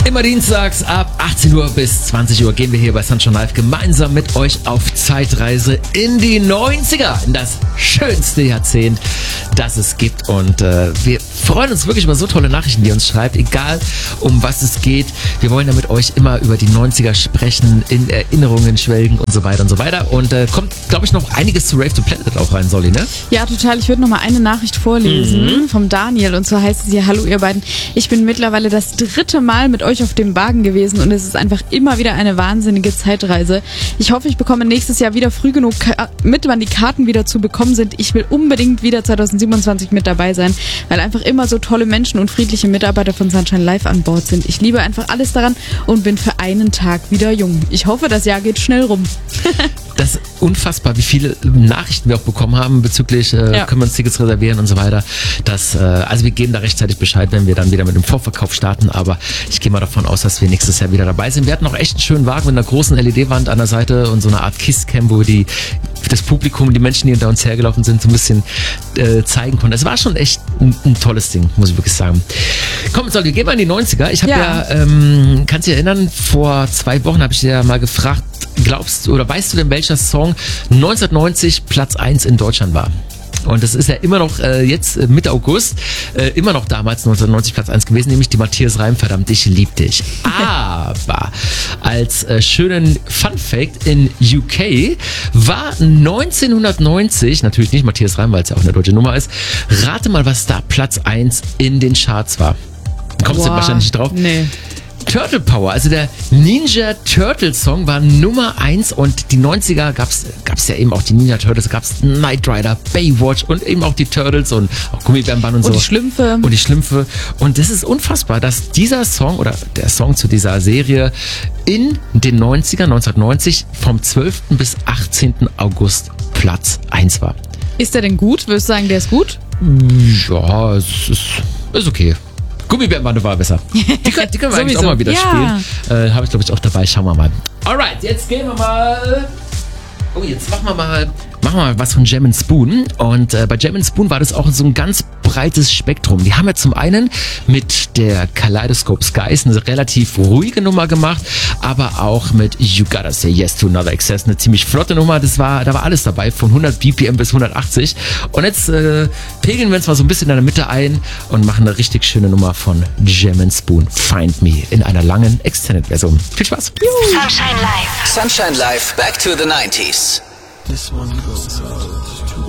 Immer dienstags ab 18 Uhr bis 20 Uhr gehen wir hier bei Sunshine Live gemeinsam mit euch auf Zeitreise in die 90er, in das schönste Jahrzehnt, das es gibt. Und wir freuen uns wirklich über so tolle Nachrichten, die ihr uns schreibt, egal um was es geht. Wir wollen ja mit euch immer über die 90er sprechen, in Erinnerungen schwelgen und so weiter und so weiter. Und kommt, glaube ich, noch einiges zu Rave to Planet auch rein, Solly, ne? Ja, total. Ich würde noch mal eine Nachricht vorlesen vom Daniel. Und zwar heißt es hier: Hallo ihr beiden, ich bin mittlerweile das 3. Mal mit euch auf dem Wagen gewesen und es ist einfach immer wieder eine wahnsinnige Zeitreise. Ich hoffe, ich bekomme nächstes Jahr wieder früh genug mit, wann die Karten wieder zu bekommen sind. Ich will unbedingt wieder 2027 mit dabei sein, weil einfach immer so tolle Menschen und friedliche Mitarbeiter von Sunshine Live an Bord sind. Ich liebe einfach alles daran und bin für einen Tag wieder jung. Ich hoffe, das Jahr geht schnell rum. Das ist unfassbar, wie viele Nachrichten wir auch bekommen haben bezüglich, können wir uns Tickets reservieren und so weiter. Also wir geben da rechtzeitig Bescheid, wenn wir dann wieder mit dem Vorverkauf starten, aber ich gehe mal davon aus, dass wir nächstes Jahr wieder dabei sind. Wir hatten auch echt einen schönen Wagen mit einer großen LED-Wand an der Seite und so eine Art Kisscam, wo wir das Publikum, die Menschen, die hinter uns hergelaufen sind, so ein bisschen zeigen konnten. Es war schon echt ein tolles Ding, muss ich wirklich sagen. Komm, Solly, gehen wir in die 90er. Ich habe kannst du dich erinnern, vor 2 Wochen habe ich dir ja mal gefragt, glaubst du oder weißt du denn, welcher Song 1990 Platz 1 in Deutschland war? Und das ist ja immer noch jetzt Mitte August, immer noch damals 1990 Platz 1 gewesen, nämlich die Matthias Reim, verdammt, ich lieb dich. Aber als schönen Fun-Fact in UK war 1990, natürlich nicht Matthias Reim, weil es ja auch eine deutsche Nummer ist, rate mal, was da Platz 1 in den Charts war. Kommst du wahrscheinlich nicht drauf? Nee. Turtle Power, also der Ninja Turtle Song war Nummer 1 und die 90er gab's ja eben auch die Ninja Turtles, gab's Knight Rider, Baywatch und eben auch die Turtles und auch Gummibärenband und so. Und die Schlümpfe. Und die Schlümpfe. Und das ist unfassbar, dass dieser Song oder der Song zu dieser Serie in den 90er, 1990, vom 12. bis 18. August Platz 1 war. Ist der denn gut? Würdest du sagen, der ist gut? Ja, es ist okay. Gummibärenbande war besser. Die können wir eigentlich auch mal wieder spielen. Habe ich, glaube ich, auch dabei. Schauen wir mal. Alright, jetzt gehen wir mal. Oh, jetzt machen wir mal was von Jam Spoon. Und bei Jam Spoon war das auch so ein ganz breites Spektrum. Die haben ja zum einen mit der Kaleidoscope Skies eine relativ ruhige Nummer gemacht, aber auch mit You Gotta Say Yes to Another Excess eine ziemlich flotte Nummer. Da war alles dabei, von 100 BPM bis 180. Und jetzt pegeln wir uns mal so ein bisschen in der Mitte ein und machen eine richtig schöne Nummer von Jam Spoon, Find Me, in einer langen Extended-Version. Viel Spaß! Sunshine Live. Sunshine Live, back to the 90s. This one goes out.